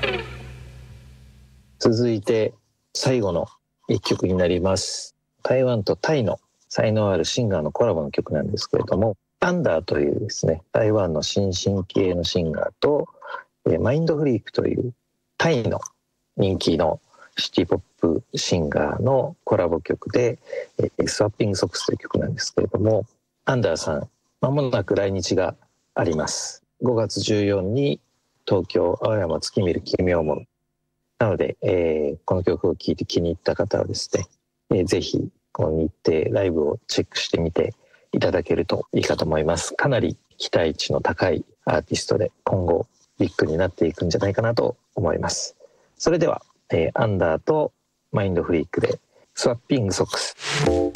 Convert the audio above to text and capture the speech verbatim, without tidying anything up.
続いて最後の一曲になります。台湾とタイの才能あるシンガーのコラボの曲なんですけれども、アンダーというですね、台湾の新進気鋭のシンガーと、えー、マインドフリークというタイの人気のシティポップシンガーのコラボ曲で、えー、スワッピングソックスという曲なんですけれども、アンダーさん、まもなく来日があります。ごがつじゅうよっかに東京青山月見る奇妙門なので、えー、この曲を聴いて気に入った方はですね、えー、ぜひこの日程ライブをチェックしてみていただけるといいかと思います。かなり期待値の高いアーティストで今後ビッグになっていくんじゃないかなと思います。それでは、えー、アンダーとマインドフリークでスワッピングソックス。